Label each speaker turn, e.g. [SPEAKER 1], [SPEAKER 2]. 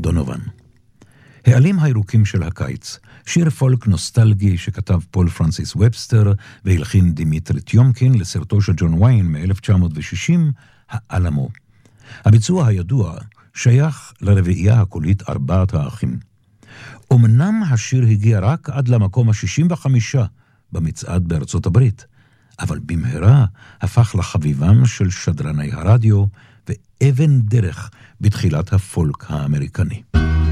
[SPEAKER 1] דונובן. העלים הירוקים של הקיץ, שיר פולק נוסטלגי שכתב פול פרנסיס ובסטר והלחין דימיטרי טיומקין לסרטו של ג'ון ויין מ-1960, האלמו. הביצוע הידוע שייך לרביעייה הקולית ארבעת האחים. אמנם השיר הגיע רק עד למקום ה-65 במצעד בארצות הברית, אבל במהרה הפך לחביבם של שדרני הרדיו ואבן דרך בתחילת הפולק האמריקני.